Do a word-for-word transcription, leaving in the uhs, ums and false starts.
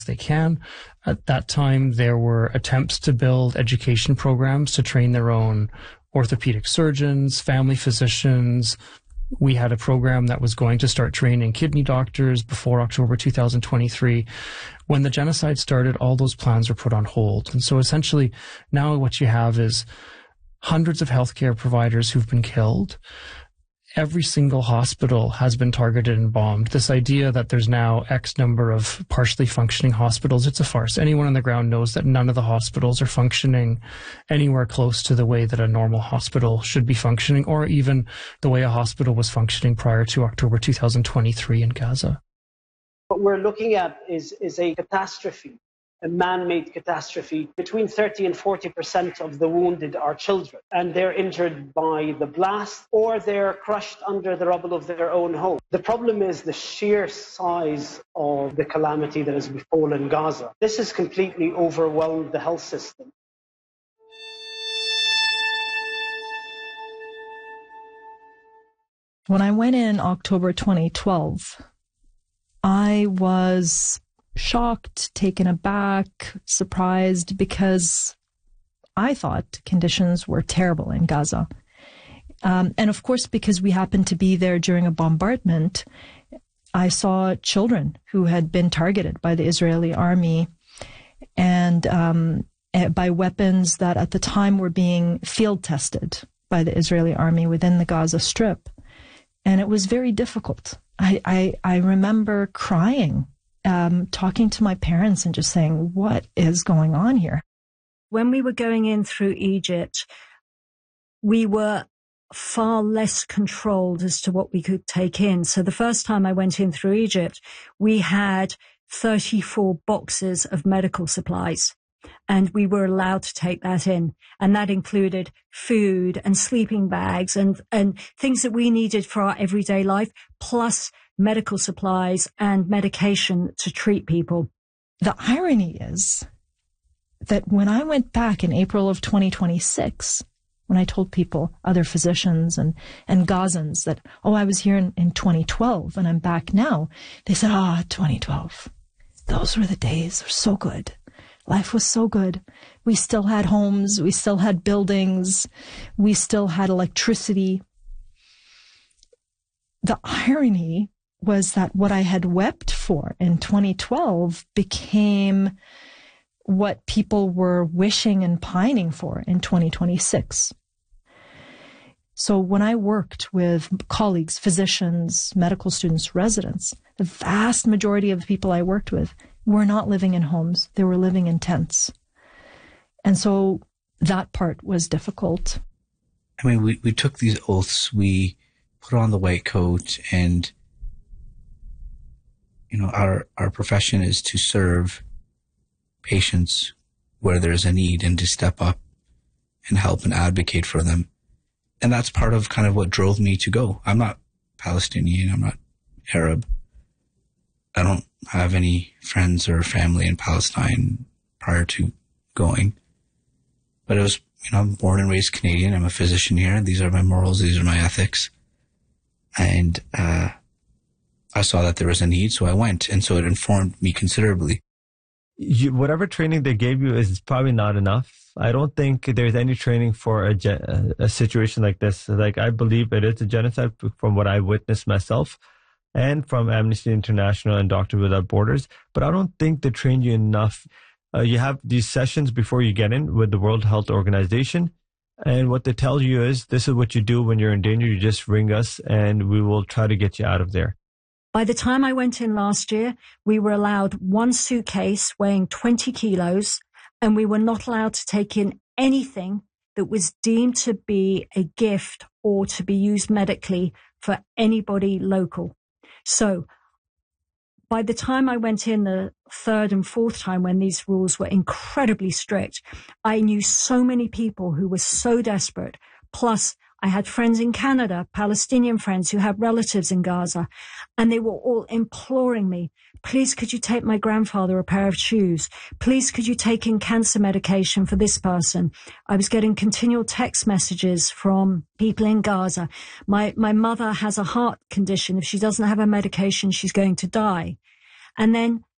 they can. At that time, there were attempts to build education programs to train their own orthopedic surgeons, family physicians. We had a program that was going to start training kidney doctors before October two thousand twenty-three. When the genocide started, all those plans were put on hold. And so essentially, now what you have is hundreds of healthcare providers who've been killed. Every single hospital has been targeted and bombed. This idea that there's now X number of partially functioning hospitals, it's a farce. Anyone on the ground knows that none of the hospitals are functioning anywhere close to the way that a normal hospital should be functioning, or even the way a hospital was functioning prior to October two thousand twenty-three in Gaza. What we're looking at is, is a catastrophe, a man-made catastrophe. Between thirty and forty percent of the wounded are children, and they're injured by the blast or they're crushed under the rubble of their own home. The problem is the sheer size of the calamity that has befallen Gaza. This has completely overwhelmed the health system. When I went in October twenty twelve, I was shocked, taken aback, surprised, because I thought conditions were terrible in Gaza. Um, and of course, because we happened to be there during a bombardment, I saw children who had been targeted by the Israeli army and um, by weapons that at the time were being field tested by the Israeli army within the Gaza Strip. And it was very difficult. I, I, I remember crying, um, talking to my parents and just saying, what is going on here? When we were going in through Egypt, we were far less controlled as to what we could take in. So the first time I went in through Egypt, we had thirty-four boxes of medical supplies, and we were allowed to take that in. And that included food and sleeping bags and, and things that we needed for our everyday life, plus medical supplies and medication to treat people. The irony is that when I went back in April of twenty twenty-six, when I told people, other physicians and, and Gazans that, oh, I was here in, in twenty twelve and I'm back now, they said, ah, twenty twelve. Those were the days. They're so good. Life was so good. We still had homes. We still had buildings. We still had electricity. The irony was that what I had wept for in twenty twelve became what people were wishing and pining for in twenty twenty-six. So when I worked with colleagues, physicians, medical students, residents, the vast majority of the people I worked with were not living in homes. They were living in tents. And so that part was difficult. I mean, we, we took these oaths, we put on the white coat, and, you know, our, our profession is to serve patients where there's a need and to step up and help and advocate for them. And that's part of kind of what drove me to go. I'm not Palestinian. I'm not Arab. I don't have any friends or family in Palestine prior to going. But it was, you know, I'm born and raised Canadian. I'm a physician here. These are my morals. These are my ethics. And uh, I saw that there was a need, so I went. And so it informed me considerably. You, whatever training they gave you is probably not enough. I don't think there's any training for a, gen- a situation like this. Like, I believe it is a genocide from what I witnessed myself and from Amnesty International and Doctors Without Borders. But I don't think they train you enough. Uh, you have these sessions before you get in with the World Health Organization. And what they tell you is, this is what you do when you're in danger. You just ring us and we will try to get you out of there. By the time I went in last year, we were allowed one suitcase weighing twenty kilos, and we were not allowed to take in anything that was deemed to be a gift or to be used medically for anybody local. So by the time I went in the third and fourth time, when these rules were incredibly strict, I knew so many people who were so desperate. Plus, I had friends in Canada, Palestinian friends who had relatives in Gaza, and they were all imploring me, please could you take my grandfather a pair of shoes? Please could you take in cancer medication for this person? I was getting continual text messages from people in Gaza. My, my mother has a heart condition. If she doesn't have her medication, she's going to die. And then